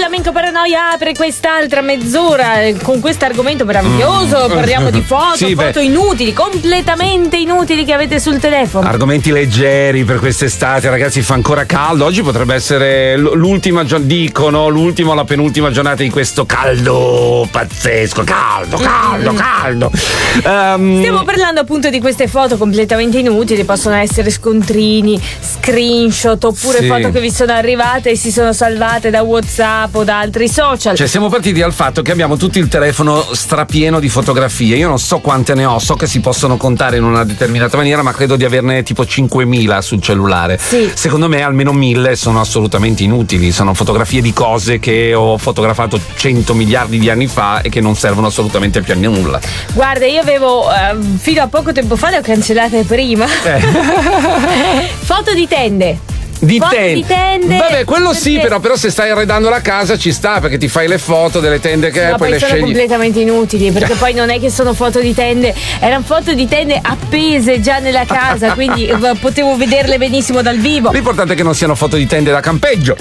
Flamenco Paranoia apre quest'altra mezz'ora con questo argomento meraviglioso. Parliamo di foto inutili, completamente inutili che avete sul telefono. Argomenti leggeri per quest'estate, ragazzi, fa ancora caldo. Oggi potrebbe essere l'ultima l'ultima o la penultima giornata di questo caldo pazzesco. Caldo. Stiamo parlando appunto di queste foto completamente inutili, possono essere scontrini, screenshot oppure foto che vi sono arrivate e si sono salvate da WhatsApp o da altri social. Cioè siamo partiti dal fatto che abbiamo tutti il telefono strapieno di fotografie. Io non so quante ne ho, so che si possono contare in una determinata maniera, ma credo di averne tipo 5.000 sul cellulare. Sì. Secondo me almeno 1.000 sono assolutamente inutili, sono fotografie di cose che ho fotografato 100 miliardi di anni fa e che non servono assolutamente più a nulla. Guarda, io avevo fino a poco tempo fa, le ho cancellate prima. Foto di tende. Di tende. Vabbè, quello sì, però se stai arredando la casa ci sta, perché ti fai le foto delle tende che poi le sono scegli. Completamente inutili, perché poi non è che sono foto di tende, erano foto di tende appese già nella casa, quindi potevo vederle benissimo dal vivo. L'importante è che non siano foto di tende da campeggio.